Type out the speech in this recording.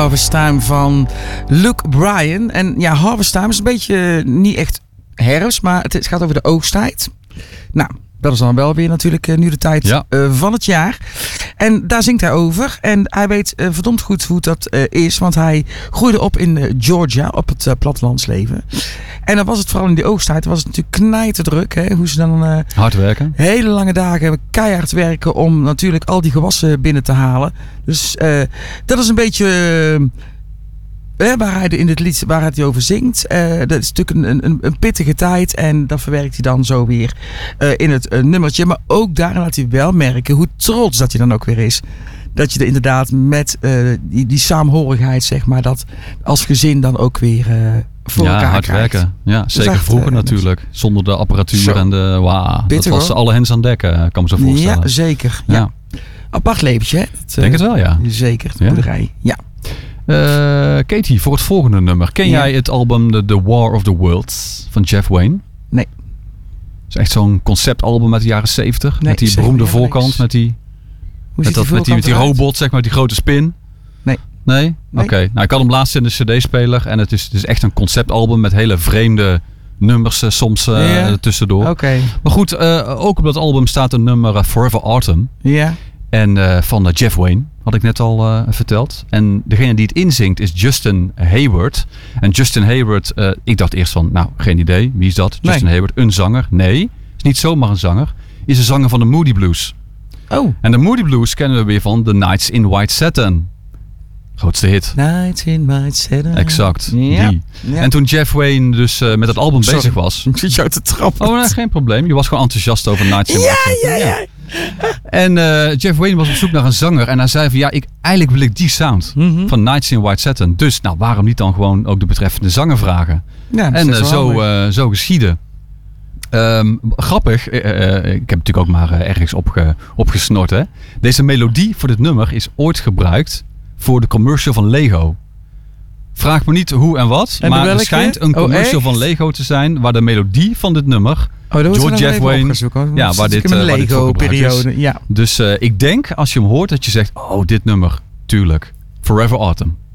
Harvest Time van Luke Bryan. En ja, Harvest Time is een beetje niet echt herfst, maar het gaat over de oogsttijd. Nou, dat is dan wel weer natuurlijk nu de tijd van het jaar. En daar zingt hij over. En hij weet verdomd goed hoe dat is. Want hij groeide op in Georgia, op het plattelandsleven. En dan was het vooral in die oogsttijd, was het natuurlijk knijterdruk. Hè? Hoe ze dan hard werken. Hele lange dagen keihard werken om natuurlijk al die gewassen binnen te halen. Dus dat is een beetje... waar hij in het lied waar hij over zingt. Dat is natuurlijk een pittige tijd. En dat verwerkt hij dan zo weer in het nummertje. Maar ook daarin laat hij wel merken hoe trots dat hij dan ook weer is. Dat je er inderdaad met die saamhorigheid, zeg maar, dat als gezin dan ook weer voor elkaar hard krijgt. Werken. Ja, zeker echt, vroeger natuurlijk. Zonder de apparatuur zo. En de... Wow, Bitter, dat was hoor. alle hens aan dek, kan me zo voorstellen. Ja, zeker. Ja. Apart leventje, hè? Denk het wel, ja. Zeker, de boerderij. Ja. Katie, voor het volgende nummer. Ken jij het album The War of the Worlds van Jeff Wayne? Nee. Het is echt zo'n conceptalbum uit de jaren 70. Nee, met die beroemde voorkant. Met die robot, zeg maar, die grote spin. Nee? Oké. Nou, ik had hem laatst in de cd-speler. En het is echt een conceptalbum met hele vreemde nummers soms tussendoor. Okay. Maar goed, ook op dat album staat een nummer Forever Autumn. Ja. En van Jeff Wayne, had ik net al verteld. En degene die het inzingt is Justin Hayward. En Justin Hayward, ik dacht eerst van, nou, geen idee. Wie is dat? Justin Hayward, een zanger? Nee, is niet zomaar een zanger. Is een zanger van de Moody Blues. Oh. En de Moody Blues kennen we weer van The Nights in White Satin. Grootste hit. Nights in White Satin. Exact, ja. die. Ja. En toen Jeff Wayne dus met het album bezig was... Ik zit jou te trappen. Oh, nee, geen probleem. Je was gewoon enthousiast over Nights in White Satin. Ja. En Jeff Wayne was op zoek naar een zanger. En hij zei van eigenlijk wil ik die sound van Nights in White Satin. Dus nou, waarom niet dan gewoon ook de betreffende zanger vragen? Ja, en zo geschieden. Grappig, ik heb natuurlijk ook maar ergens opgesnort. Hè? Deze melodie voor dit nummer is ooit gebruikt voor de commercial van Lego. Vraag me niet hoe en wat, maar er schijnt een commercial van Lego te zijn waar de melodie van dit nummer door Jeff Wayne, waar dit Lego-periode. Ja. Dus ik denk als je hem hoort dat je zegt, oh, dit nummer, tuurlijk, Forever Autumn.